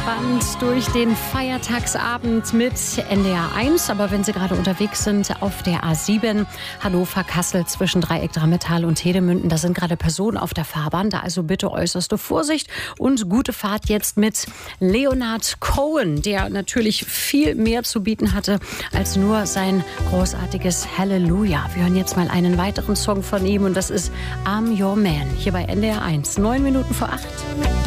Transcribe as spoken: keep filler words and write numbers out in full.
entspannt durch den Feiertagsabend mit N D R eins. Aber wenn Sie gerade unterwegs sind auf der A sieben, Hannover-Kassel zwischen Dreieck Drammetal und Hedemünden, da sind gerade Personen auf der Fahrbahn. Da also bitte äußerste Vorsicht und gute Fahrt jetzt mit Leonard Cohen, der natürlich viel mehr zu bieten hatte als nur sein großartiges Halleluja. Wir hören jetzt mal einen weiteren Song von ihm und das ist I'm Your Man hier bei N D R eins. Neun Minuten vor acht.